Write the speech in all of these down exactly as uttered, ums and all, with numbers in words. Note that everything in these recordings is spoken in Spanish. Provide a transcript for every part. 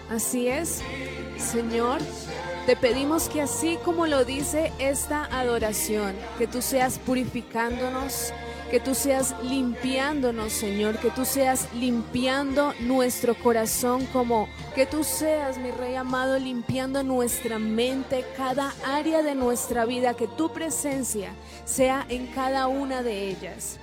Así es, Señor, te pedimos que así como lo dice esta adoración, que tú seas purificándonos, que tú seas limpiándonos, Señor, que tú seas limpiando nuestro corazón, como que tú seas, mi Rey amado, limpiando nuestra mente, cada área de nuestra vida, que tu presencia sea en cada una de ellas.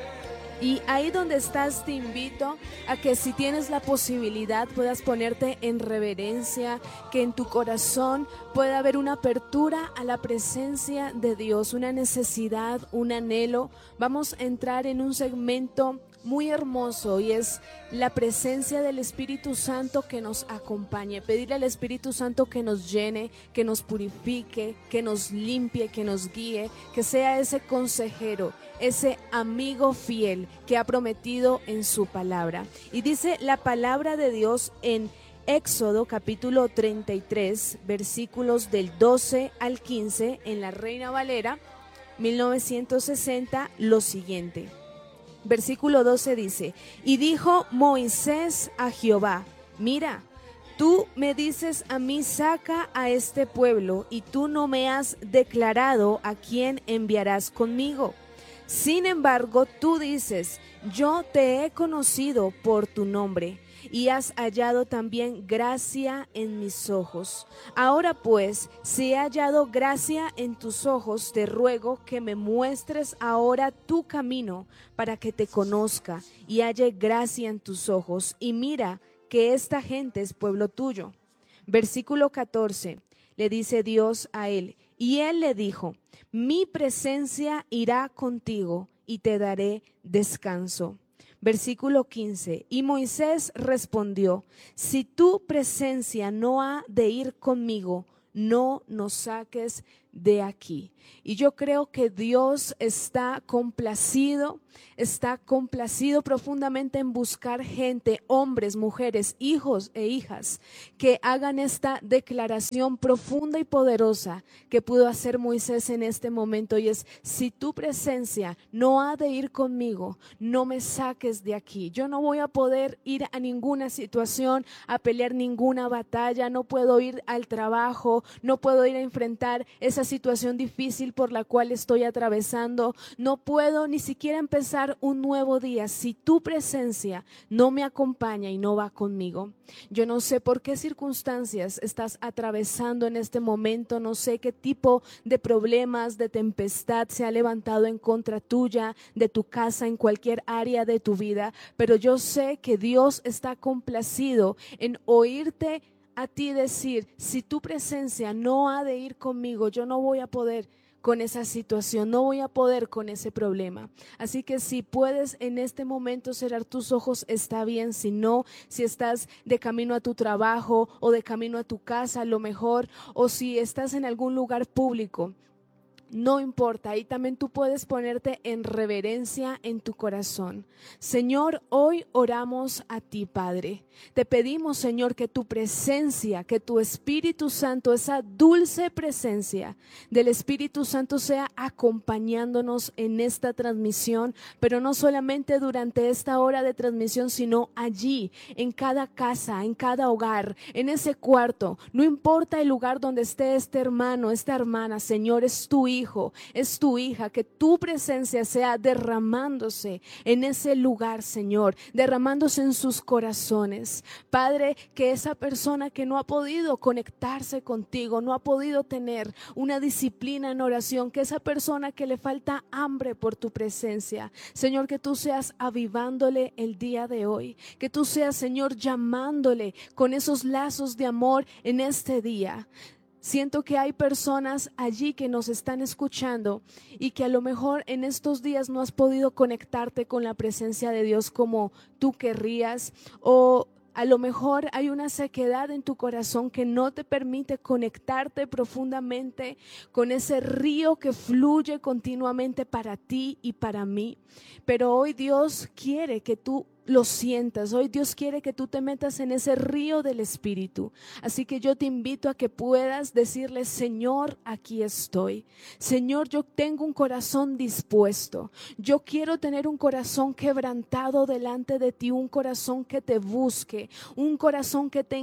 Y ahí donde estás te invito a que si tienes la posibilidad puedas ponerte en reverencia, que en tu corazón pueda haber una apertura a la presencia de Dios, una necesidad, un anhelo. Vamos a entrar en un segmento muy hermoso y es la presencia del Espíritu Santo que nos acompañe. Pedirle al Espíritu Santo que nos llene, que nos purifique, que nos limpie, que nos guíe, que sea ese consejero, ese amigo fiel que ha prometido en su palabra. Y dice la palabra de Dios en Éxodo capítulo treinta y tres, versículos del doce al quince, en la Reina Valera mil novecientos sesenta, lo siguiente. Versículo doce dice: y dijo Moisés a Jehová, mira, tú me dices a mí, saca a este pueblo, y tú no me has declarado a quién enviarás conmigo. Sin embargo, tú dices, yo te he conocido por tu nombre, y has hallado también gracia en mis ojos. Ahora pues, si he hallado gracia en tus ojos, te ruego que me muestres ahora tu camino, para que te conozca y halle gracia en tus ojos, y mira que esta gente es pueblo tuyo. Versículo catorce, le dice Dios a él, y él le dijo, mi presencia irá contigo y te daré descanso. Versículo quince, y Moisés respondió, si tu presencia no ha de ir conmigo, no nos saques de aquí. Y yo creo que Dios está complacido, está complacido profundamente en buscar gente, hombres, mujeres, hijos e hijas, que hagan esta declaración profunda y poderosa que pudo hacer Moisés en este momento, y es, si tu presencia no ha de ir conmigo, no me saques de aquí. Yo no voy a poder ir a ninguna situación, a pelear ninguna batalla, no puedo ir al trabajo, no puedo ir a enfrentar esa situación difícil por la cual estoy atravesando, no puedo ni siquiera empezar un nuevo día si tu presencia no me acompaña y no va conmigo. Yo no sé por qué circunstancias estás atravesando en este momento, no sé qué tipo de problemas, de tempestad se ha levantado en contra tuya, de tu casa, en cualquier área de tu vida, pero yo sé que Dios está complacido en oírte a ti decir, si tu presencia no ha de ir conmigo, yo no voy a poder con esa situación, no voy a poder con ese problema. Así que si puedes en este momento cerrar tus ojos, está bien. Si no, si estás de camino a tu trabajo o de camino a tu casa, a lo mejor, o si estás en algún lugar público, no importa, ahí también tú puedes ponerte en reverencia en tu corazón. Señor, hoy oramos a ti, Padre. Te pedimos, Señor, que tu presencia, que tu Espíritu Santo, esa dulce presencia del Espíritu Santo sea acompañándonos en esta transmisión, pero no solamente durante esta hora de transmisión, sino allí, en cada casa, en cada hogar, en ese cuarto. No importa el lugar donde esté este hermano, esta hermana, Señor, es tu hijo. Hijo, es tu hija, que tu presencia sea derramándose en ese lugar, Señor, derramándose en sus corazones. Padre, que esa persona que no ha podido conectarse contigo, no ha podido tener una disciplina en oración, que esa persona que le falta hambre por tu presencia, Señor, que tú seas avivándole el día de hoy, que tú seas, Señor, llamándole con esos lazos de amor en este día. Siento que hay personas allí que nos están escuchando y que a lo mejor en estos días no has podido conectarte con la presencia de Dios como tú querrías, o a lo mejor hay una sequedad en tu corazón que no te permite conectarte profundamente con ese río que fluye continuamente para ti y para mí. Pero hoy Dios quiere que tú lo sientas. Hoy Dios quiere que tú te metas en ese río del Espíritu. Así que yo te invito a que puedas decirle: Señor, aquí estoy. Señor, yo tengo un corazón dispuesto. Yo quiero tener un corazón quebrantado delante de ti, un corazón que te busque, un corazón que tenga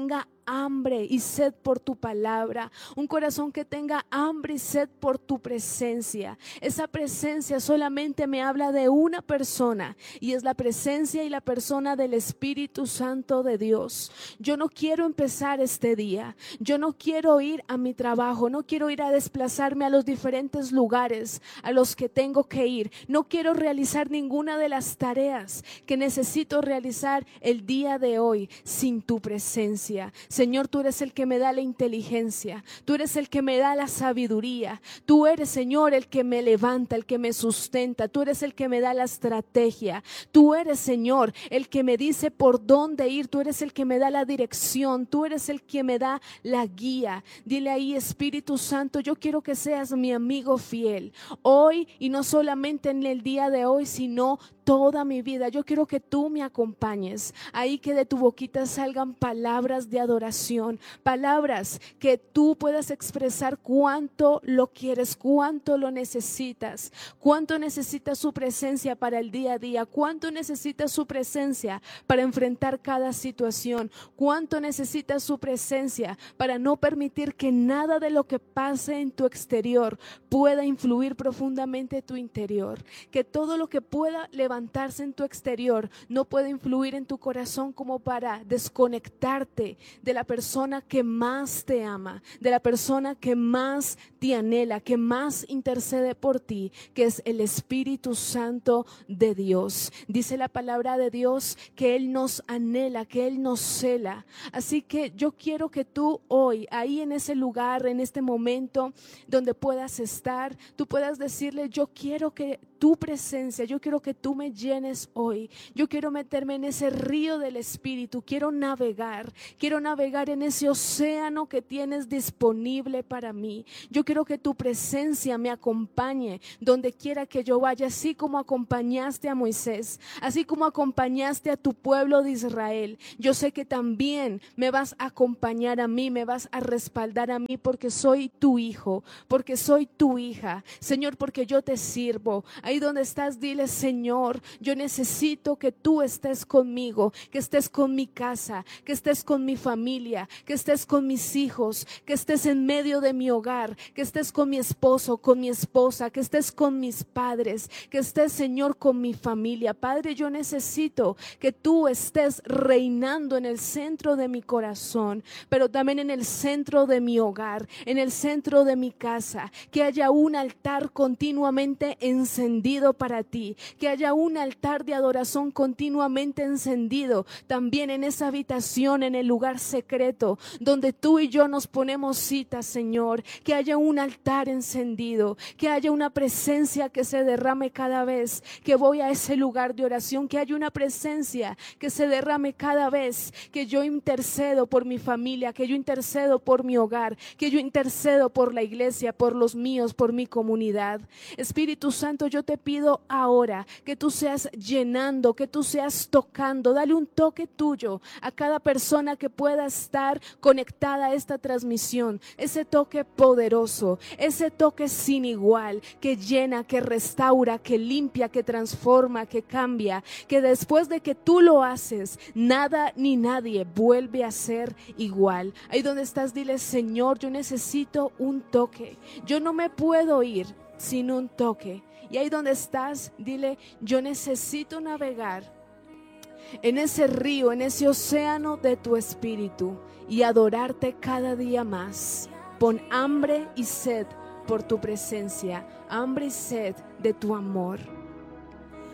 hambre y sed por tu palabra, un corazón que tenga hambre y sed por tu presencia. Esa presencia solamente me habla de una persona, y es la presencia y la persona del Espíritu Santo de Dios. Yo no quiero empezar este día, yo no quiero ir a mi trabajo, no quiero ir a desplazarme a los diferentes lugares a los que tengo que ir, no quiero realizar ninguna de las tareas que necesito realizar el día de hoy sin tu presencia. Señor, tú eres el que me da la inteligencia, tú eres el que me da la sabiduría, tú eres, Señor, el que me levanta, el que me sustenta, tú eres el que me da la estrategia, tú eres, Señor, el que me dice por dónde ir, tú eres el que me da la dirección, tú eres el que me da la guía. Dile ahí: Espíritu Santo, yo quiero que seas mi amigo fiel hoy, y no solamente en el día de hoy, sino toda mi vida. Yo quiero que tú me acompañes ahí, que de tu boquita salgan palabras de adoración, palabras que tú puedas expresar cuánto lo quieres, cuánto lo necesitas, cuánto necesitas su presencia para el día a día, cuánto necesitas su presencia para enfrentar cada situación, cuánto necesitas su presencia para no permitir que nada de lo que pase en tu exterior pueda influir profundamente en tu interior, que todo lo que pueda levantarse en tu exterior no puede influir en tu corazón como para desconectarte de la persona que más te ama, de la persona que más te anhela, que más intercede por ti, que es el Espíritu Santo de Dios. Dice la palabra de Dios que Él nos anhela, que Él nos cela. Así que yo quiero que tú hoy, ahí en ese lugar, en este momento donde puedas estar, tú puedas decirle: yo quiero que tu presencia, yo quiero que tú me llenes hoy, yo quiero meterme en ese río del Espíritu, quiero navegar, quiero navegar en ese océano que tienes disponible para mí. Yo quiero que tu presencia me acompañe donde quiera que yo vaya, así como acompañaste a Moisés, así como acompañaste a tu pueblo de Israel. Yo sé que también me vas a acompañar a mí, me vas a respaldar a mí, porque soy tu hijo, porque soy tu hija, Señor, porque yo te sirvo. Ahí donde estás, dile: Señor, yo necesito que tú estés conmigo, que estés con mi casa, que estés con mi familia, que estés con mis hijos, que estés en medio de mi hogar, que estés con mi esposo, con mi esposa, que estés con mis padres, que estés, Señor, con mi familia. Padre, yo necesito que tú estés reinando en el centro de mi corazón, pero también en el centro de mi hogar, en el centro de mi casa, que haya un altar continuamente encendido para ti, que haya un altar de adoración continuamente encendido también en esa habitación, en el lugar secreto donde tú y yo nos ponemos cita, Señor, que haya un altar encendido, que haya una presencia que se derrame cada vez que voy a ese lugar de oración, que haya una presencia que se derrame cada vez que yo intercedo por mi familia, que yo intercedo por mi hogar, que yo intercedo por la iglesia, por los míos, por mi comunidad. Espíritu Santo, yo te pido ahora que tú seas llenando, que tú seas tocando, dale un toque tuyo a cada persona que pueda estar conectada a esta transmisión, ese toque poderoso, ese toque sin igual, que llena, que restaura, que limpia, que transforma, que cambia, que después de que tú lo haces, nada ni nadie vuelve a ser igual. Ahí donde estás, dile: Señor, yo necesito un toque, yo no me puedo ir sin un toque. Y ahí donde estás, dile: yo necesito navegar en ese río, en ese océano de tu Espíritu, y adorarte cada día más. Pon hambre y sed por tu presencia, hambre y sed de tu amor.